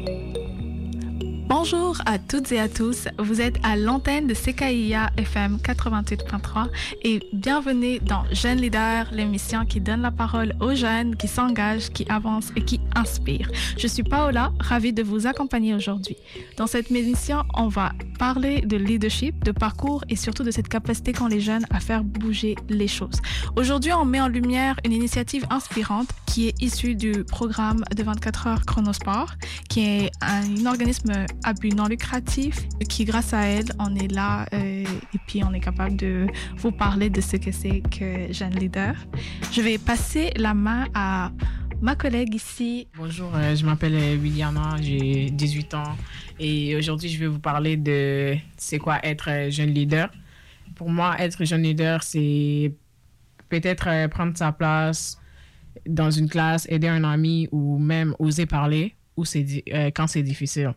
Bonjour à toutes et à tous, vous êtes à l'antenne de CKIA FM 88.3 et bienvenue dans Jeunes Leaders, l'émission qui donne la parole aux jeunes, qui s'engagent, qui avancent et qui inspirent. Je suis Paola, ravie de vous accompagner aujourd'hui. Dans cette émission, on va parler de leadership, de parcours et surtout de cette capacité qu'ont les jeunes à faire bouger les choses. Aujourd'hui, on met en lumière une initiative inspirante qui est issue du programme de 24 heures Chronosport, qui est un organisme à but non lucratif, qui grâce à elle, on est là et puis on est capable de vous parler de ce que c'est que Jeune Leader. Je vais passer la main à ma collègue ici. Bonjour, je m'appelle Williana, j'ai 18 ans et aujourd'hui je vais vous parler de c'est quoi être jeune leader. Pour moi, être jeune leader, c'est peut-être prendre sa place dans une classe, aider un ami ou même oser parler quand c'est difficile.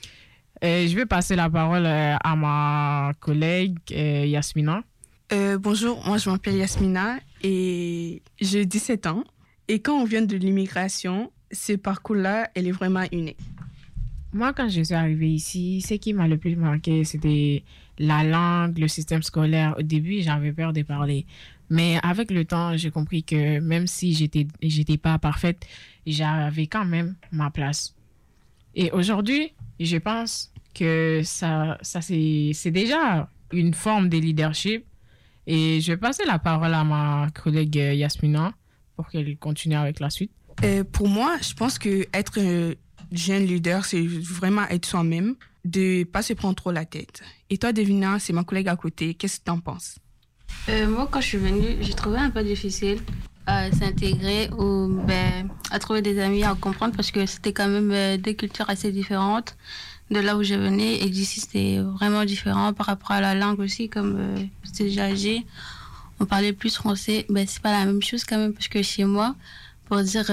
Je vais passer la parole à ma collègue Yasmina. Bonjour, moi je m'appelle Yasmina et j'ai 17 ans. Et quand on vient de l'immigration, ce parcours-là, elle est vraiment unique. Moi, quand je suis arrivée ici, ce qui m'a le plus marqué, c'était la langue, le système scolaire. Au début, j'avais peur de parler. Mais avec le temps, j'ai compris que même si j'étais pas parfaite, j'avais quand même ma place. Et aujourd'hui, je pense que ça c'est déjà une forme de leadership. Et je vais passer la parole à ma collègue Yasmina pour qu'elle continue avec la suite. Pour moi, je pense que être un jeune leader, c'est vraiment être soi-même, de pas se prendre trop la tête. Et toi, Devina, c'est ma collègue à côté. Qu'est-ce que tu en penses? Moi, quand je suis venue, j'ai trouvé un peu difficile à s'intégrer ou à trouver des amis, à comprendre parce que c'était quand même deux cultures assez différentes de là où je venais et d'ici c'était vraiment différent par rapport à la langue aussi, comme c'était déjà âgé. On parlait plus français, c'est pas la même chose quand même parce que chez moi, pour dire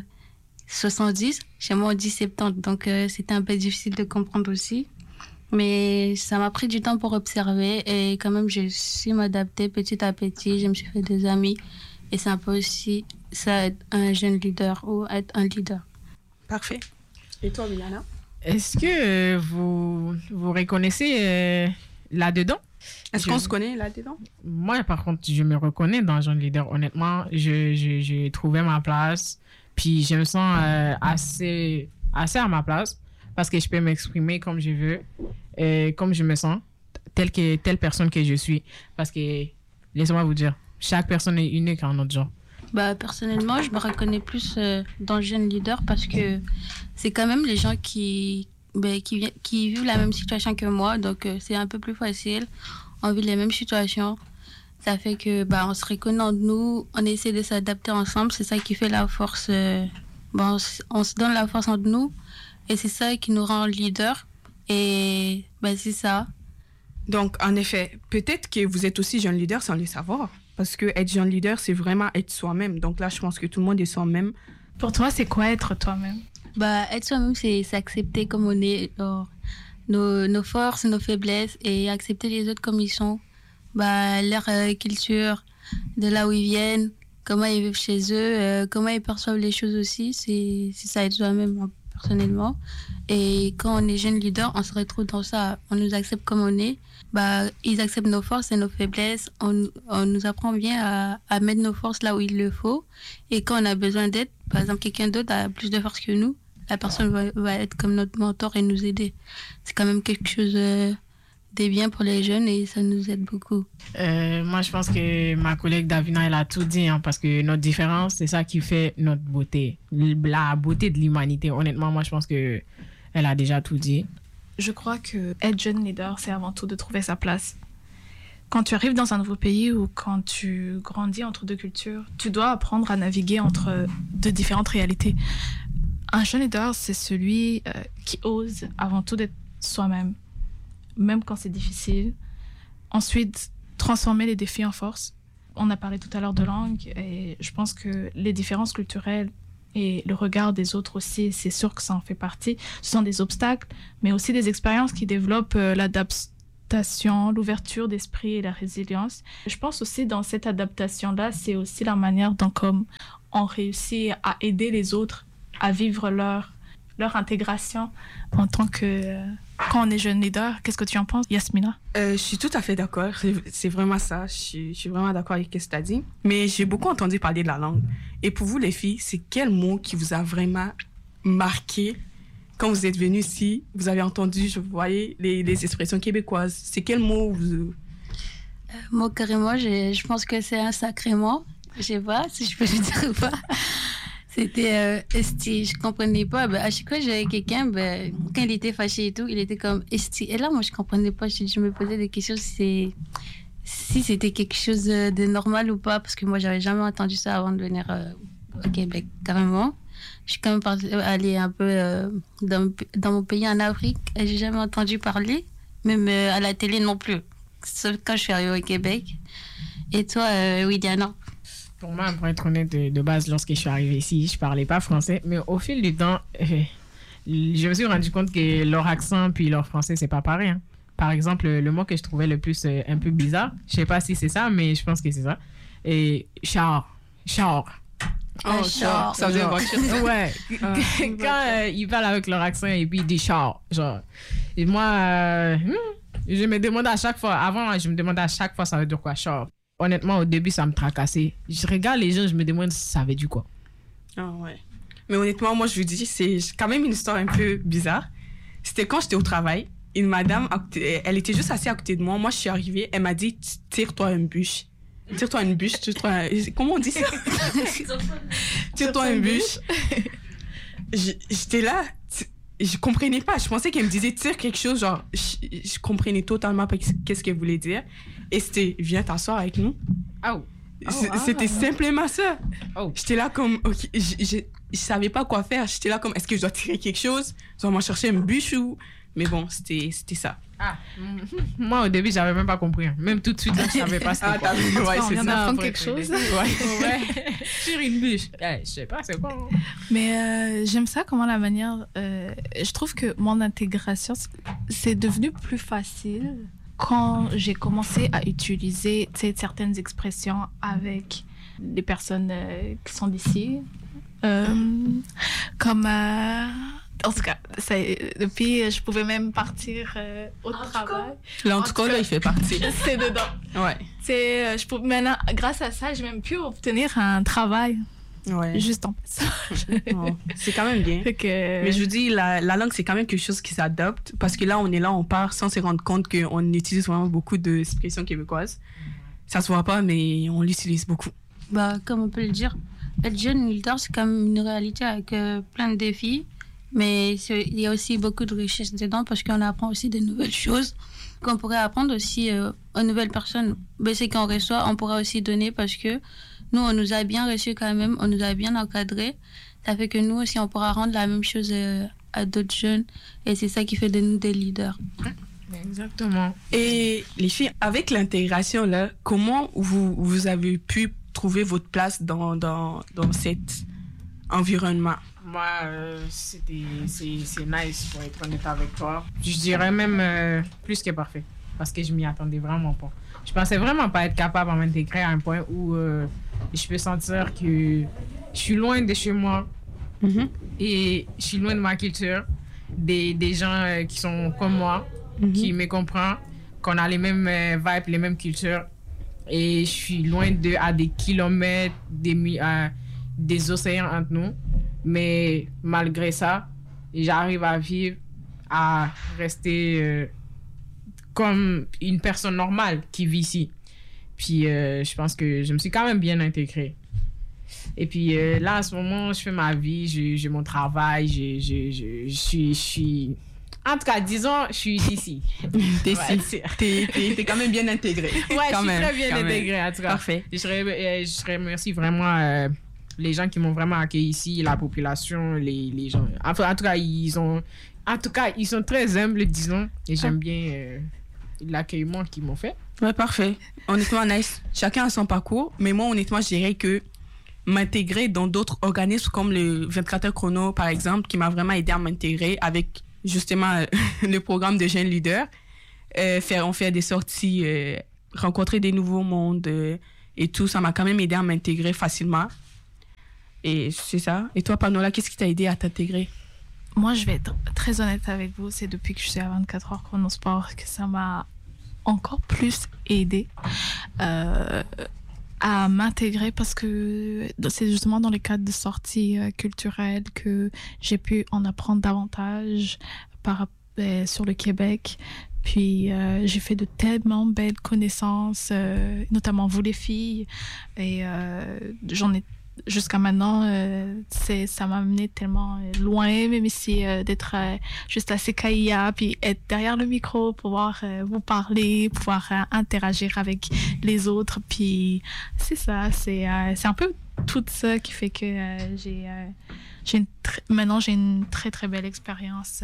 70, chez moi on dit 70, donc c'était un peu difficile de comprendre aussi. Mais ça m'a pris du temps pour observer et quand même j'ai su m'adapter petit à petit, je me suis fait des amis et c'est un peu aussi ça être un jeune leader ou être un leader. Parfait. Et toi, Milana? Est-ce que vous reconnaissez là-dedans? Est-ce qu'on se connaît là-dedans? Moi, par contre, je me reconnais dans jeune leader. Honnêtement, j'ai trouvé ma place. Puis, je me sens assez à ma place parce que je peux m'exprimer comme je veux, comme je me sens, telle personne que je suis. Parce que, laissez-moi vous dire, chaque personne est unique en notre genre. Personnellement, je me reconnais plus dans le jeune leader parce que c'est quand même les gens qui vivent la même situation que moi, donc c'est un peu plus facile. On vit les mêmes situations. Ça fait que on se reconnaît entre nous, on essaie de s'adapter ensemble. C'est ça qui fait la force. On se donne la force entre nous et c'est ça qui nous rend leader. Et c'est ça. Donc, en effet, peut-être que vous êtes aussi jeune leader sans le savoir. Parce que être jeune leader, c'est vraiment être soi-même. Donc là, je pense que tout le monde est soi-même. Pour toi, c'est quoi être toi-même? Être soi-même, c'est s'accepter comme on est, nos forces, nos faiblesses et accepter les autres comme ils sont. Leur culture, de là où ils viennent, comment ils vivent chez eux, comment ils perçoivent les choses aussi. C'est ça, être soi-même, personnellement. Et quand on est jeune leader, on se retrouve dans ça. On nous accepte comme on est. Ils acceptent nos forces et nos faiblesses. On nous apprend bien à mettre nos forces là où il le faut. Et quand on a besoin d'aide, par exemple, quelqu'un d'autre a plus de force que nous, la personne va être comme notre mentor et nous aider. C'est quand même quelque chose de bien pour les jeunes et ça nous aide beaucoup. Moi, je pense que ma collègue Davina, elle a tout dit, parce que notre différence, c'est ça qui fait notre beauté. La beauté de l'humanité. Honnêtement, moi, je pense que elle a déjà tout dit. Je crois que être jeune leader, c'est avant tout de trouver sa place. Quand tu arrives dans un nouveau pays ou quand tu grandis entre deux cultures, tu dois apprendre à naviguer entre deux différentes réalités. Un jeune leader, c'est celui qui ose avant tout d'être soi-même, même quand c'est difficile. Ensuite, transformer les défis en force. On a parlé tout à l'heure de langue et je pense que les différences culturelles et le regard des autres aussi, c'est sûr que ça en fait partie. Ce sont des obstacles, mais aussi des expériences qui développent l'adaptation, l'ouverture d'esprit et la résilience. Je pense aussi dans cette adaptation-là, c'est aussi la manière dont comme on réussit à aider les autres à vivre leur leur intégration en tant que... quand on est jeune leader. Qu'est-ce que tu en penses, Yasmina? Je suis tout à fait d'accord. C'est vraiment ça. Je suis vraiment d'accord avec ce que tu as dit. Mais j'ai beaucoup entendu parler de la langue. Et pour vous, les filles, c'est quel mot qui vous a vraiment marqué quand vous êtes venues ici? Vous avez entendu, je voyais, les expressions québécoises. C'est quel mot vous... Moi, carrément, je pense que c'est un sacré mot. Je sais pas si je peux le dire ou pas. C'était esti. Je comprenais pas. À chaque fois que j'avais quelqu'un, quand il était fâché et tout, il était comme esti. Et là, moi, je comprenais pas. Je me posais des questions si c'était quelque chose de normal ou pas, parce que moi, j'avais jamais entendu ça avant de venir au Québec, carrément. Je suis quand même allée un peu dans mon pays en Afrique et j'ai jamais entendu parler, même à la télé non plus. Sauf quand je suis arrivée au Québec. Et toi, Williana? Pour moi, pour être honnête, de base, lorsque je suis arrivée ici, je parlais pas français. Mais au fil du temps, je me suis rendu compte que leur accent puis leur français, c'est pas pareil. Hein. Par exemple, le mot que je trouvais le plus un peu bizarre, je sais pas si c'est ça, mais je pense que c'est ça. Et char. Oh, char. Ça veut dire voiture. Ouais. Quand ils parlent avec leur accent et puis ils disent char. Genre. Et moi, je me demande à chaque fois, avant, je me demandais à chaque fois ça veut dire quoi, char. Honnêtement, au début, ça me tracassait. Je regarde les gens, je me demande si ça veut dire quoi. Ah ouais. Mais honnêtement, moi, je vous dis, c'est quand même une histoire un peu bizarre. C'était quand j'étais au travail. Une madame, elle était juste assise à côté de moi. Moi, je suis arrivée. Elle m'a dit, tire-toi une bûche. Tire-toi une bûche. Comment on dit ça? Tire-toi une bûche. J'étais là. Je comprenais pas. Je pensais qu'elle me disait tire quelque chose. Genre, je comprenais totalement pas qu'est-ce qu'elle voulait dire. Et c'était, viens t'asseoir avec nous. Oh. C'était simplement ça. Oh. J'étais là comme, ok, je savais pas quoi faire. J'étais là comme, est-ce que je dois tirer quelque chose? Je dois m'en chercher une bûche ou... Mais bon, c'était ça. Ah. Moi, au début, j'avais même pas compris. Même tout de suite, je savais pas c'était quoi. Ouais, on vient d'apprendre quelque chose. Ouais. Sur une bûche. Je sais pas, c'est quoi. Mais j'aime ça, comment la manière... je trouve que mon intégration, c'est devenu plus facile quand j'ai commencé à utiliser certaines expressions avec des personnes qui sont d'ici. Comme... en tout cas, depuis, je pouvais même partir au travail. Là, en tout cas, là, il fait partie. C'est dedans. Ouais. Maintenant, grâce à ça, j'ai même pu obtenir un travail. Ouais. Juste en passage. Oh, c'est quand même bien. Mais je vous dis, la langue, c'est quand même quelque chose qui s'adopte. Parce que là, on part sans se rendre compte qu'on utilise vraiment beaucoup d'expressions québécoises. Ça se voit pas, mais on l'utilise beaucoup. Comme on peut le dire, être jeune leader, c'est comme une réalité avec plein de défis. Mais il y a aussi beaucoup de richesse dedans parce qu'on apprend aussi des nouvelles choses qu'on pourrait apprendre aussi aux nouvelles personnes. C'est qu'on reçoit, on pourra aussi donner parce que nous, on nous a bien reçus quand même, on nous a bien encadrés. Ça fait que nous aussi, on pourra rendre la même chose à d'autres jeunes. Et c'est ça qui fait de nous des leaders. Exactement. Et les filles, avec l'intégration, là, comment vous avez pu trouver votre place dans cet environnement? Moi, c'est nice pour être honnête avec toi. Je dirais même plus que parfait. Parce que je m'y attendais vraiment pas. Je pensais vraiment pas être capable de m'intégrer à un point où je peux sentir que je suis loin de chez moi. Mm-hmm. Et je suis loin de ma culture. Des gens qui sont comme moi, mm-hmm. qui me comprennent, qu'on a les mêmes vibes, les mêmes cultures. Et je suis loin à des kilomètres, des océans entre nous. Mais malgré ça, j'arrive à vivre, à rester comme une personne normale qui vit ici. Puis je pense que je me suis quand même bien intégrée. Et puis là, en ce moment, je fais ma vie, j'ai mon travail, je suis... En tout cas, disons, je suis ici. T'es quand même bien intégrée. Ouais, je suis très bien intégrée, en tout cas. Parfait. Je remercie vraiment... les gens qui m'ont vraiment accueilli ici, la population, les gens. En tout cas, ils sont très humbles, disons. Et j'aime bien l'accueillement qu'ils m'ont fait. Ouais, parfait. Honnêtement, nice. Chacun a son parcours. Mais moi, honnêtement, je dirais que m'intégrer dans d'autres organismes comme le 24 heures chrono, par exemple, qui m'a vraiment aidé à m'intégrer avec justement le programme de jeunes leaders. On fait des sorties, rencontrer des nouveaux mondes et tout. Ça m'a quand même aidé à m'intégrer facilement. Et c'est ça. Et toi, Panola, qu'est-ce qui t'a aidé à t'intégrer? moi, je vais être très honnête avec vous, c'est depuis que je suis à 24 heures chronosport que ça m'a encore plus aidé à m'intégrer parce que c'est justement dans les cadres de sorties culturelles que j'ai pu en apprendre davantage sur le Québec. Puis j'ai fait de tellement belles connaissances, notamment vous les filles. Et j'en ai jusqu'à maintenant, ça m'a amené tellement loin, même ici, d'être juste à CKIA, puis être derrière le micro, pouvoir vous parler, pouvoir interagir avec les autres. Puis c'est ça, c'est un peu tout ça qui fait que maintenant j'ai une très très belle expérience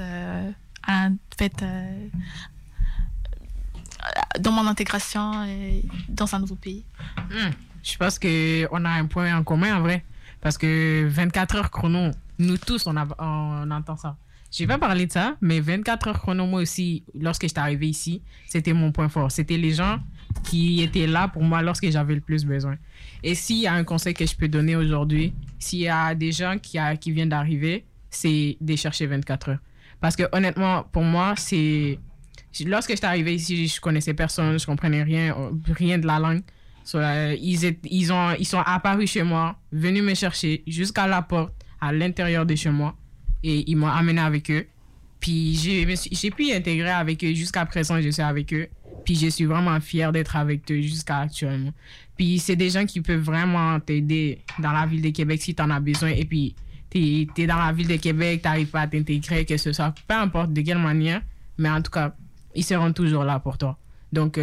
dans mon intégration dans un nouveau pays. Je pense qu'on a un point en commun en vrai. Parce que 24 heures chrono, nous tous, on entend ça. Je vais pas parler de ça, mais 24 heures chrono, moi aussi, lorsque j'étais arrivé ici, c'était mon point fort. C'était les gens qui étaient là pour moi lorsque j'avais le plus besoin. Et s'il y a un conseil que je peux donner aujourd'hui, s'il y a des gens qui viennent d'arriver, c'est de chercher 24 heures. Parce que honnêtement, pour moi, lorsque j'étais arrivé ici, je connaissais personne, je comprenais rien de la langue. Ils sont apparus chez moi, venus me chercher jusqu'à la porte, à l'intérieur de chez moi, et ils m'ont amené avec eux. Puis j'ai pu intégrer avec eux jusqu'à présent, je suis avec eux. Puis je suis vraiment fière d'être avec eux jusqu'à actuellement. Puis c'est des gens qui peuvent vraiment t'aider dans la ville de Québec si tu en as besoin. Et puis t'es dans la ville de Québec, t'arrives pas à t'intégrer, que ce soit peu importe de quelle manière, mais en tout cas, ils seront toujours là pour toi. Donc,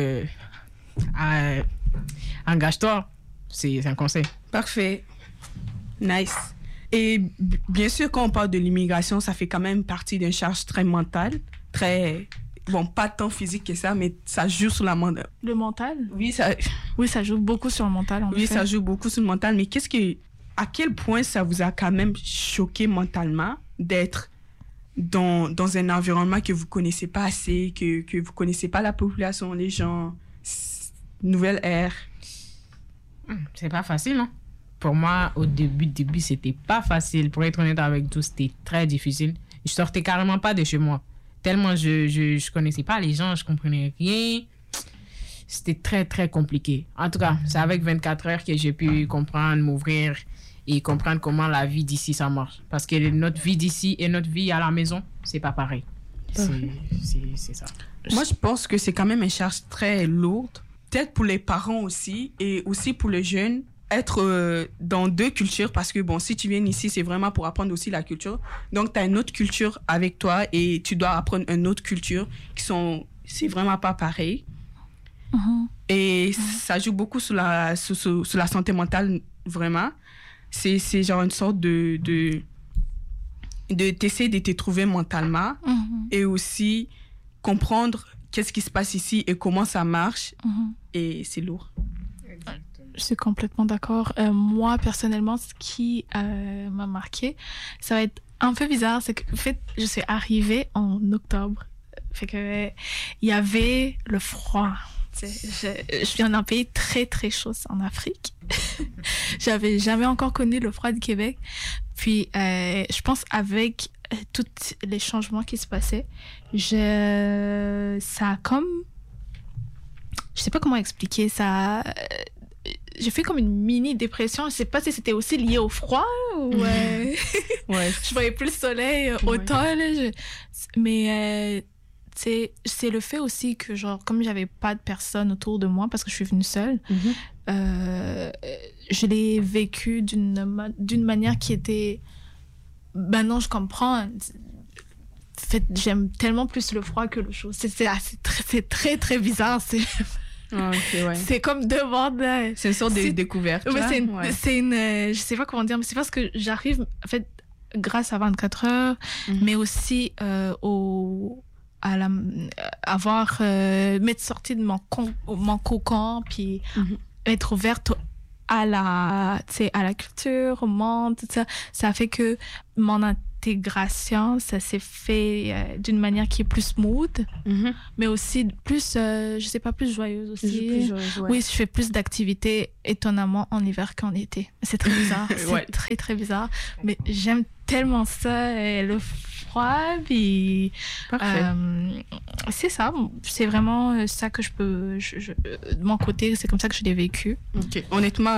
engage-toi, c'est un conseil. Parfait. Nice. Et bien sûr, quand on parle de l'immigration, ça fait quand même partie d'une charge très mentale, bon, pas tant physique que ça, mais ça joue sur le mental. Oui, ça joue beaucoup sur le mental. Oui, ça joue beaucoup sur le mental. Mais à quel point ça vous a quand même choqué mentalement d'être dans un environnement que vous connaissez pas assez, que vous connaissez pas la population, les gens, nouvelle ère? C'est pas facile, non? Pour moi, au début, c'était pas facile. Pour être honnête avec tout, c'était très difficile. Je sortais carrément pas de chez moi. Tellement je connaissais pas les gens, je comprenais rien. C'était très, très compliqué. En tout cas, c'est avec 24 heures que j'ai pu comprendre, m'ouvrir et comprendre comment la vie d'ici, ça marche. Parce que notre vie d'ici et notre vie à la maison, c'est pas pareil. C'est ça. Moi, je pense que c'est quand même une charge très lourde. Peut-être pour les parents aussi et aussi pour les jeunes, être dans deux cultures parce que, bon, si tu viens ici, c'est vraiment pour apprendre aussi la culture. Donc, tu as une autre culture avec toi et tu dois apprendre une autre culture c'est vraiment pas pareil. Mm-hmm. Et ça joue beaucoup sur la santé mentale, vraiment. C'est genre une sorte de t'essayer de te trouver mentalement et aussi comprendre qu'est-ce qui se passe ici et comment ça marche. Et c'est lourd. Je suis complètement d'accord. Moi, personnellement, ce qui m'a marqué, ça va être un peu bizarre, c'est que en fait, je suis arrivée en octobre. Fait que il y avait le froid. Je viens d'un pays très, très chaud en Afrique. J'avais jamais encore connu le froid du Québec. Puis, je pense avec tous les changements qui se passaient, ça a comme... Je sais pas comment expliquer ça. J'ai fait comme une mini dépression. Je sais pas si c'était aussi lié au froid ou Ouais. je voyais plus le soleil autant là. Mais c'est le fait aussi que genre comme j'avais pas de personne autour de moi parce que je suis venue seule, je l'ai vécu d'une manière qui était... Maintenant je comprends. En fait, j'aime tellement plus le froid que le chaud. C'est très très bizarre. C'est comme demander. C'est une sorte de découverte. Ouais, c'est une je sais pas comment dire, mais c'est parce que j'arrive en fait grâce à 24 heures, mais aussi m'être sortie de mon cocon puis être ouverte à la culture, au monde, tout ça. Ça fait que mon l'intégration, ça s'est fait d'une manière qui est plus smooth, mais aussi plus, je sais pas, plus joyeuse aussi. Plus joyeuse, ouais. Oui, je fais plus d'activités étonnamment en hiver qu'en été. C'est très bizarre. Ouais. C'est très, très bizarre. Mais j'aime tellement ça, le froid, puis c'est ça. C'est vraiment ça que je peux... de mon côté, c'est comme ça que je l'ai vécu. OK. Honnêtement,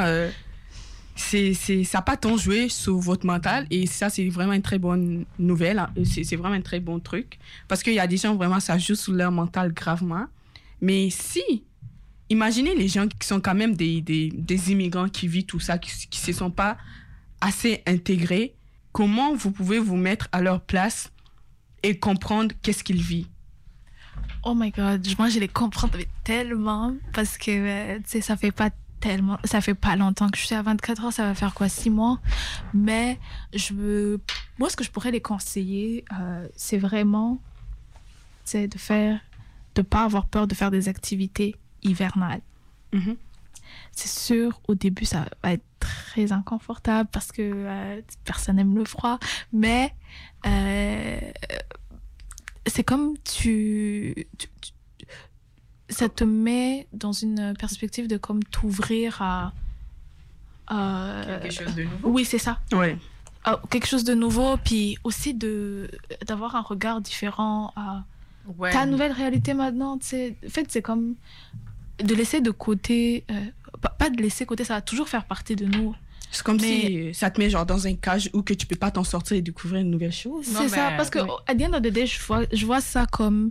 ça n'a pas tant joué sur votre mental et ça, c'est vraiment une très bonne nouvelle. Hein. C'est vraiment un très bon truc parce qu'il y a des gens, vraiment, ça joue sur leur mental gravement. Mais si, imaginez les gens qui sont quand même des immigrants qui vivent tout ça, qui ne se sont pas assez intégrés, comment vous pouvez vous mettre à leur place et comprendre qu'est-ce qu'ils vivent? Oh my God, moi, je les comprends tellement parce que, tu sais, ça fait pas longtemps que je suis à 24 heures, ça va faire quoi, 6 mois? Mais moi, ce que je pourrais les conseiller, c'est vraiment, tu sais, de pas avoir peur de faire des activités hivernales. Mm-hmm. C'est sûr, au début, ça va être très inconfortable parce que personne n'aime le froid, mais c'est comme ça te met dans une perspective de comme t'ouvrir à quelque chose de nouveau. Oui, c'est ça. Ouais. Quelque chose de nouveau, puis aussi d'avoir un regard différent à ta nouvelle réalité maintenant. En fait, c'est comme de laisser de côté, pas de laisser de côté, ça va toujours faire partie de nous. C'est comme si ça te met genre dans un cage où que tu peux pas t'en sortir et découvrir une nouvelle chose. C'est ça, parce que à the end of the day, je vois ça comme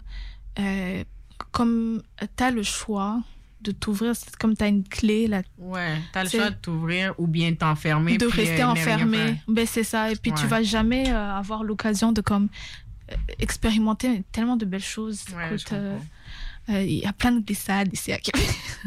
t'as le choix de t'ouvrir, c'est comme t'as une clé là. Ouais, t'as le choix de t'ouvrir ou bien t'enfermer. De rester enfermé. Ben c'est ça. Et puis tu vas jamais avoir l'occasion de comme expérimenter tellement de belles choses. Ouais, écoute, il y a plein de glissades ici à Québec.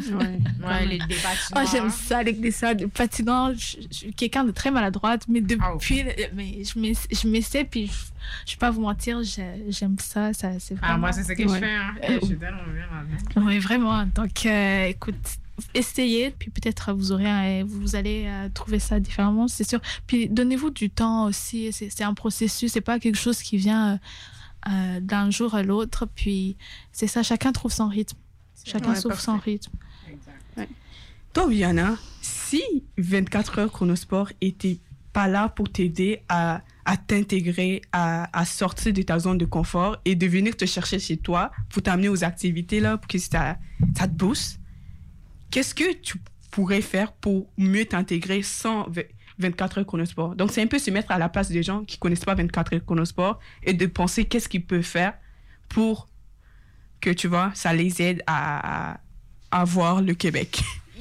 Les patinoires. J'aime ça, les glissades, les patinoires. Je suis quelqu'un de très maladroite, mais depuis, mais je m'essaie, puis je vais pas vous mentir, j'aime ça. C'est vraiment... moi, c'est ce que je fais. Hein. Je suis tellement bien là-dedans. Oui, vraiment. Donc, écoute, essayez, puis peut-être vous allez trouver ça différemment, c'est sûr. Puis donnez-vous du temps aussi. C'est un processus, c'est pas quelque chose qui vient d'un jour à l'autre. Puis c'est ça, chacun trouve son rythme. Chacun trouve son rythme. Exact. Ouais. Toi, Viana, si 24 heures Chronosport était pas là pour t'aider à t'intégrer, à sortir de ta zone de confort et de venir te chercher chez toi pour t'amener aux activités là, pour que ça te booste, qu'est-ce que tu pourrais faire pour mieux t'intégrer sans 24 heures Chronosport? Donc, c'est un peu se mettre à la place des gens qui connaissent pas 24 heures Chronosport et de penser qu'est-ce qu'ils peuvent faire pour que, tu vois, ça les aide à voir le Québec.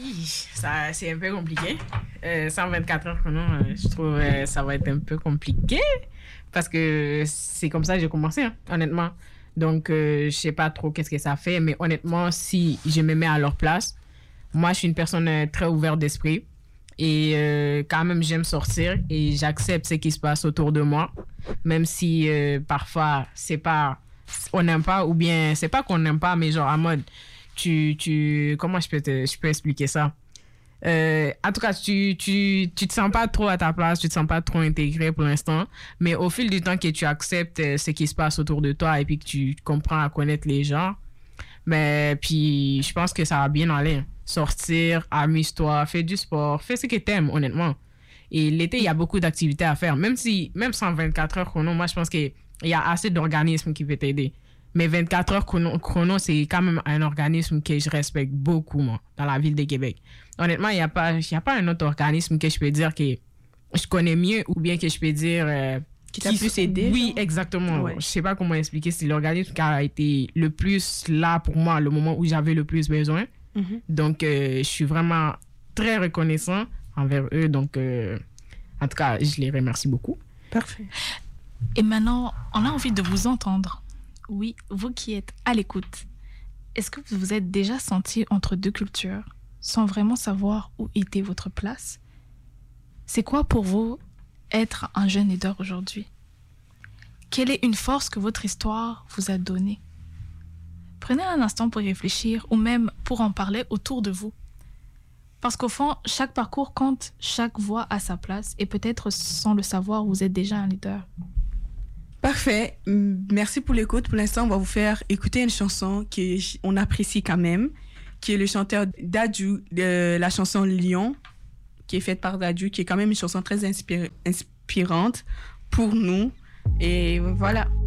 Ça, c'est un peu compliqué. 124 heures chrono, je trouve ça va être un peu compliqué parce que c'est comme ça que j'ai commencé, hein, honnêtement. Donc, je sais pas trop qu'est-ce que ça fait, mais honnêtement, si je me mets à leur place, moi, je suis une personne très ouverte d'esprit et quand même, j'aime sortir et j'accepte ce qui se passe autour de moi, même si parfois, on n'aime pas ou bien c'est pas qu'on n'aime pas, mais genre en mode, comment je peux expliquer ça? En tout cas, tu te sens pas trop à ta place, tu te sens pas trop intégré pour l'instant, mais au fil du temps que tu acceptes ce qui se passe autour de toi et puis que tu comprends à connaître les gens, mais puis je pense que ça va bien aller. Sortir, amuse-toi, fais du sport, fais ce que t'aimes, honnêtement. Et l'été, il y a beaucoup d'activités à faire. Même 124 heures chrono, moi, je pense qu'il y a assez d'organismes qui peuvent t'aider. Mais 24 heures chrono, c'est quand même un organisme que je respecte beaucoup, moi, dans la ville de Québec. Honnêtement, il n'y a pas un autre organisme que je peux dire que je connais mieux ou bien que je peux dire... qui t'a plus aidé? Oui, exactement. Ouais. Je ne sais pas comment expliquer. C'est l'organisme qui a été le plus là pour moi, le moment où j'avais le plus besoin. Mm-hmm. Donc, je suis vraiment très reconnaissant envers eux. Donc, en tout cas, je les remercie beaucoup. Parfait. Et maintenant, on a envie de vous entendre. Oui, vous qui êtes à l'écoute, est-ce que vous vous êtes déjà senti entre deux cultures sans vraiment savoir où était votre place? C'est quoi pour vous être un jeune leader aujourd'hui? Quelle est une force que votre histoire vous a donnée? Prenez un instant pour y réfléchir ou même pour en parler autour de vous. Parce qu'au fond, chaque parcours compte, chaque voix a sa place et peut-être sans le savoir, vous êtes déjà un leader. Parfait. Merci pour l'écoute. Pour l'instant, on va vous faire écouter une chanson qu'on apprécie quand même, qui est le chanteur Dadju de la chanson Lion, qui est faite par Dadju, qui est quand même une chanson très inspirante pour nous. Et voilà.